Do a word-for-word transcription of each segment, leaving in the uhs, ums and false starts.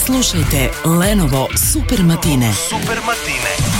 Slušajte Lenovo Super Matine. Super Matine.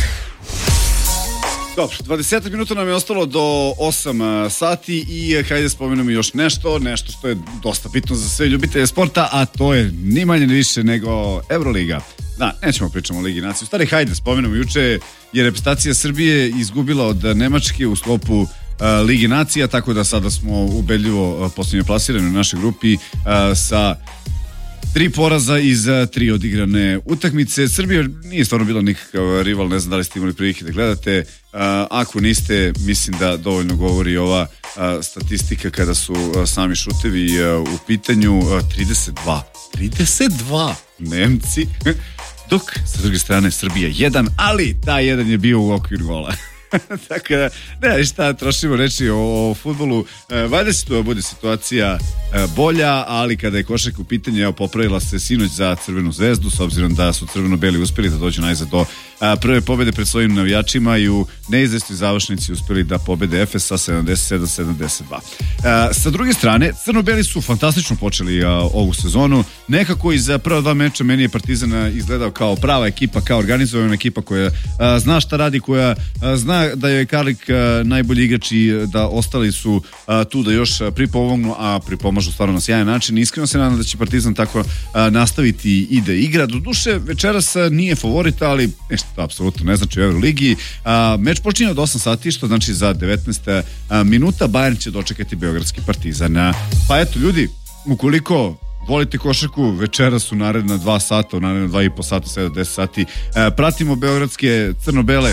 Dobro, dvadeset minuta nam je ostalo do osam sati i hajde spomenemo još nešto, nešto što je dosta bitno za sve ljubitelje sporta, a to je ni manje ni više nego Euroliga. Da, nećemo pričamo o Ligi nacije. U stvari, hajde, spomenemo, juče je reprezentacija Srbije izgubila od Nemačke u sklopu uh, Ligi nacija, tako da sada smo ubedljivo uh, posljednje plasirani u našoj grupi uh, sa tri poraza iz tri odigrane utakmice. Srbija nije stvarno bila nikakav rival, ne znam da li ste imali prilike da gledate. Uh, ako niste, mislim da dovoljno govori ova uh, statistika kada su uh, sami šutevi uh, u pitanju. uh, trideset dva trideset dva Nemci, dok sa druge strane Srbija jedan, ali ta jedan je bio u okviru gola. Tako da, ne, šta trošimo reći o, o fudbalu, e, valjda se tu bude situacija e, bolja, ali kada je košarka u pitanju, evo, popravila se sinoć za Crvenu zvezdu, s obzirom da su crveno-beli uspeli da dođu najzad do a, prve pobede pred svojim navijačima i u neizvesnoj završnici uspeli da pobede Efes sa sedamdeset sedam sedamdeset dva. A, sa druge strane, crno-beli su fantastično počeli a, ovu sezonu, nekako iz prva dva meča meni je Partizan izgledao kao prava ekipa, kao organizovana ekipa koja a, zna šta radi, koja a, zna da je Karlik a, najbolji igrač i da ostali su a, tu da još pripomognu, a pripomažu stvarno na sjajan način. Iskreno se nadam da će Partizan tako a, nastaviti i da igra. Do duše, večeras a, nije favorit, ali nešto to apsolutno ne znači u Euroligi. A, meč počinje od osam sati, što znači za devetnaest a, minuta Bayern će dočekati beogradski Partizan. A, pa eto, ljudi, ukoliko volite košarku, večeras su naredna dva sata, u naredna dva i po sata, sve do deset sati. A, pratimo beogradske crno-bele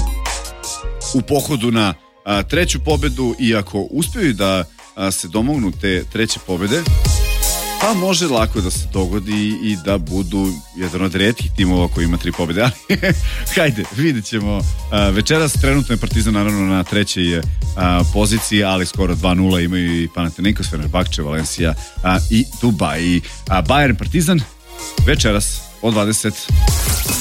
u pohodu na a, treću pobedu i ako uspiju da a, se domognu te treće pobede, pa može lako da se dogodi i da budu jedan od retkih timova koji ima tri pobede, ali hajde, vidjet ćemo a, večeras. Trenutno je Partizan naravno na trećoj a, poziciji, ali skoro dva nula imaju i Panathinaikos, Fenerbahče, Valencia a, i Dubai. A Bayern Partizan večeras od dvadeset.